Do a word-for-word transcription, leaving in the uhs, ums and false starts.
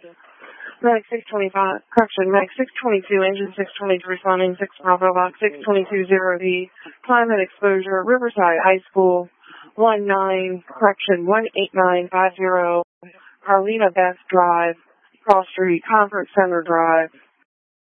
Mag six twenty-five, correction, Mag six twenty-two, engine six twenty-three, responding six Bravo Box six twenty-two zero D, climate exposure, Riverside High School, one nine, correction, one eight nine five zero, Carlina Best Drive, Cross Street, Conference Center Drive,